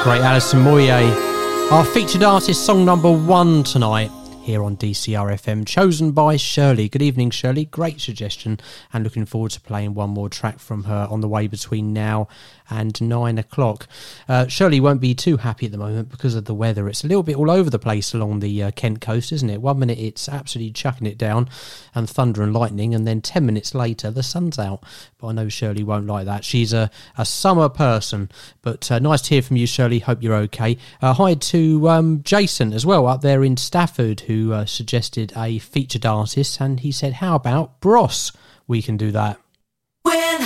great Alison Moyet, our featured artist, song number 1 tonight here on DCR FM, chosen by Shirley. Good evening, Shirley. Great suggestion, and looking forward to playing one more track from her on the way between now and 9 o'clock. Shirley won't be too happy at the moment because of the weather. It's a little bit all over the place along the Kent coast, isn't it? 1 minute it's absolutely chucking it down and thunder and lightning, and then 10 minutes later the sun's out. But I know Shirley won't like that. She's a summer person. But nice to hear from you, Shirley. Hope you're okay. Hi to Jason as well up there in Stafford, who suggested a featured artist, and he said, how about Bros? We can do that.